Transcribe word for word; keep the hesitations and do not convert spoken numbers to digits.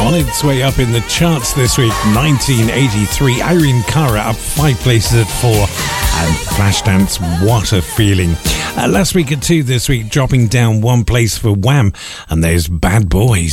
On its way up in the charts this week, nineteen eighty-three, Irene Cara up five places at four, and Flashdance, What a Feeling. Uh, last week at two, this week dropping down one place for Wham, and there's Bad Boys.